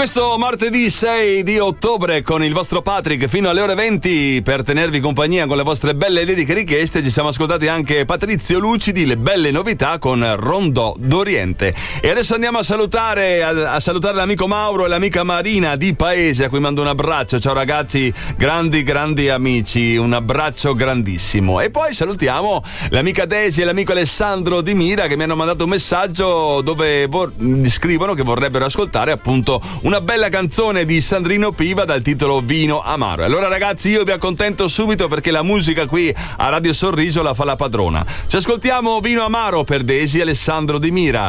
questo martedì 6 di ottobre con il vostro Patrick fino alle ore 20 per tenervi compagnia con le vostre belle dediche richieste. Ci siamo ascoltati anche Patrizio Lucidi, le belle novità con Rondò d'Oriente. E adesso andiamo a salutare l'amico Mauro e l'amica Marina di Paese, a cui mando un abbraccio. Ciao ragazzi, grandi amici, un abbraccio grandissimo. E poi salutiamo l'amica Desi e l'amico Alessandro di Mira, che mi hanno mandato un messaggio dove scrivono che vorrebbero ascoltare appunto una bella canzone di Sandrino Piva dal titolo Vino Amaro. Allora ragazzi, io vi accontento subito perché la musica qui a Radio Sorriso la fa la padrona. Ci ascoltiamo Vino Amaro per Desi e Alessandro di Mira.